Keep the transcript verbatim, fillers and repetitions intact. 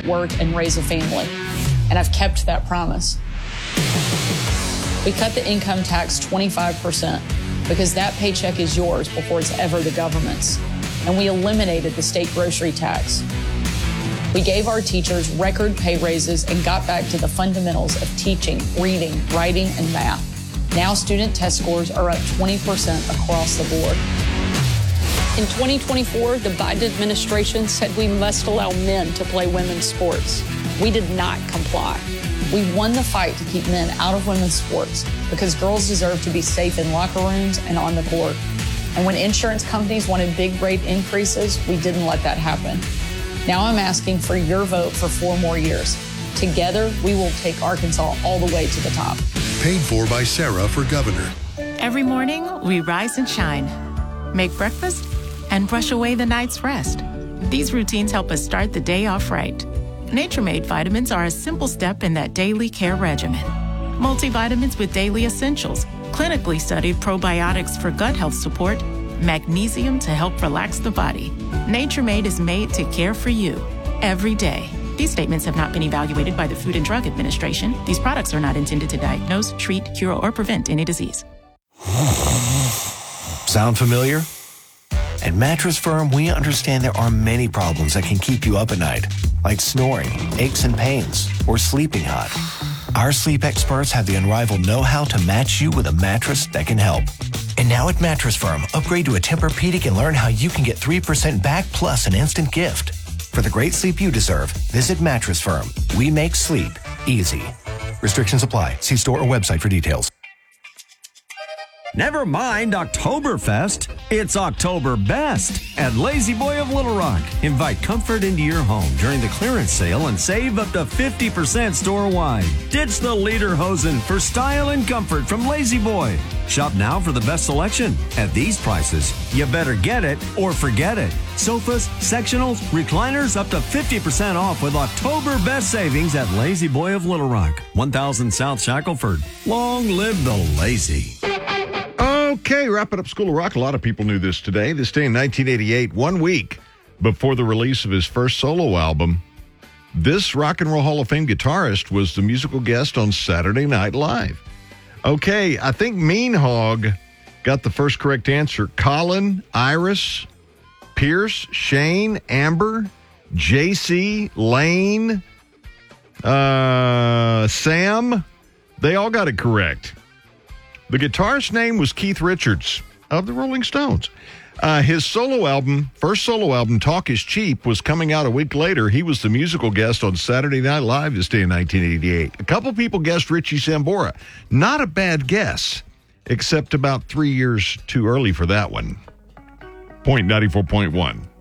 work, and raise a family. And I've kept that promise. We cut the income tax twenty-five percent because that paycheck is yours before it's ever the government's. And we eliminated the state grocery tax. We gave our teachers record pay raises and got back to the fundamentals of teaching, reading, writing, and math. Now student test scores are up twenty percent across the board. In twenty twenty-four, the Biden administration said we must allow men to play women's sports. We did not comply. We won the fight to keep men out of women's sports because girls deserve to be safe in locker rooms and on the court. And when insurance companies wanted big rate increases, we didn't let that happen. Now I'm asking for your vote for four more years. Together, we will take Arkansas all the way to the top. Paid for by Sarah for governor. Every morning, we rise and shine, make breakfast, and brush away the night's rest. These routines help us start the day off right. Nature-Made vitamins are a simple step in that daily care regimen. Multivitamins with daily essentials, clinically studied probiotics for gut health support, magnesium to help relax the body. Nature-Made is made to care for you every day. These statements have not been evaluated by the Food and Drug Administration. These products are not intended to diagnose, treat, cure, or prevent any disease. Sound familiar? At Mattress Firm, we understand there are many problems that can keep you up at night, like snoring, aches and pains, or sleeping hot. Our sleep experts have the unrivaled know-how to match you with a mattress that can help. And now at Mattress Firm, upgrade to a Tempur-Pedic and learn how you can get three percent back plus an instant gift. For the great sleep you deserve, visit Mattress Firm. We make sleep easy. Restrictions apply. See store or website for details. Never mind Oktoberfest. It's October Best at Lazy Boy of Little Rock. Invite comfort into your home during the clearance sale and save up to fifty percent store-wide. Ditch the lederhosen for style and comfort from Lazy Boy. Shop now for the best selection. At these prices, you better get it or forget it. Sofas, sectionals, recliners up to fifty percent off with October Best savings at Lazy Boy of Little Rock. one thousand South Shackelford. Long live the lazy. Okay, wrapping up School of Rock. A lot of people knew this today. This day in nineteen eighty-eight, one week before the release of his first solo album, this Rock and Roll Hall of Fame guitarist was the musical guest on Saturday Night Live. Okay, I think Mean Hog got the first correct answer. Colin, Iris, Pierce, Shane, Amber, J C, Lane, uh, Sam, they all got it correct. The guitarist's name was Keith Richards of the Rolling Stones. Uh, his solo album, first solo album, Talk Is Cheap, was coming out a week later. He was the musical guest on Saturday Night Live this day in nineteen eighty-eight. A couple people guessed Richie Sambora. Not a bad guess, except about three years too early for that one. Point ninety-four point one.